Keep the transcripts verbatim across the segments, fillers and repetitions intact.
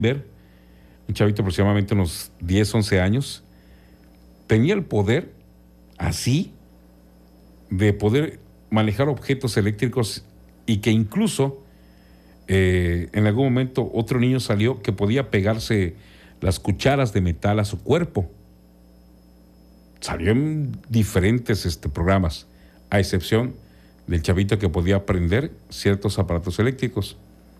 ver, un chavito aproximadamente unos diez, once años, tenía el poder, así, de poder manejar objetos eléctricos y que incluso eh, en algún momento otro niño salió que podía pegarse las cucharas de metal a su cuerpo. Salió en diferentes este, programas, a excepción del chavito que podía aprender ciertos aparatos eléctricos.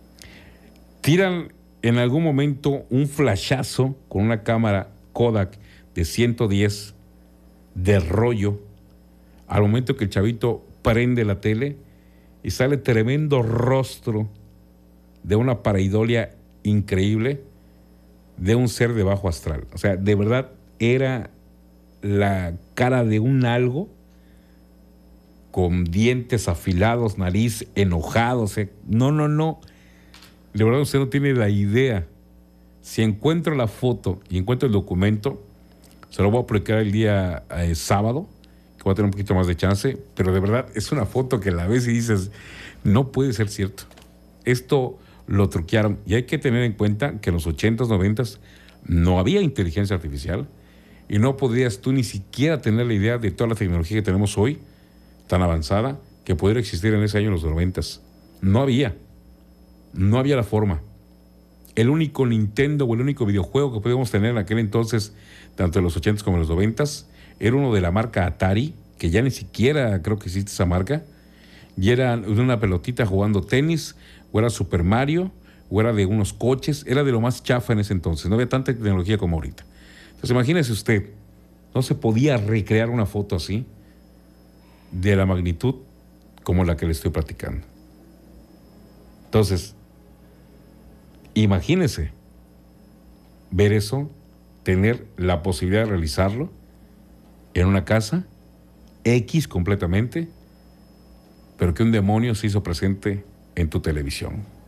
Tiran en algún momento un flashazo con una cámara Kodak de ciento diez de rollo, al momento que el chavito prende la tele y sale tremendo rostro de una pareidolia increíble de un ser de bajo astral. O sea, de verdad era la cara de un algo con dientes afilados, nariz enojado. O sea, no, no, no. De verdad usted no tiene la idea. Si encuentro la foto y encuentro el documento, se lo voy a publicar el día eh, sábado, que voy a tener un poquito más de chance, pero de verdad es una foto que la ves y dices, no puede ser cierto. Esto lo truquearon. Y hay que tener en cuenta que en los ochentas, noventas no había inteligencia artificial y no podrías tú ni siquiera tener la idea de toda la tecnología que tenemos hoy, tan avanzada, que pudiera existir en ese año, en los noventas. No había. No había la forma. El único Nintendo o el único videojuego que podíamos tener en aquel entonces, tanto en los ochentas como en los noventas, era uno de la marca Atari, que ya ni siquiera creo que existe esa marca, y era una pelotita jugando tenis, o era Super Mario, o era de unos coches, era de lo más chafa en ese entonces, no había tanta tecnología como ahorita. Entonces imagínese usted, no se podía recrear una foto así, de la magnitud como la que le estoy platicando. Entonces, imagínese ver eso, tener la posibilidad de realizarlo en una casa X completamente, pero que un demonio se hizo presente en tu televisión.